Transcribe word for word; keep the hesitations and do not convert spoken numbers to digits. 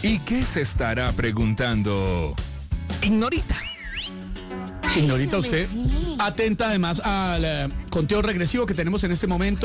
¿Y qué se estará preguntando Ignorita? Ignorita usted. Sí. Atenta además al eh, conteo regresivo que tenemos en este momento.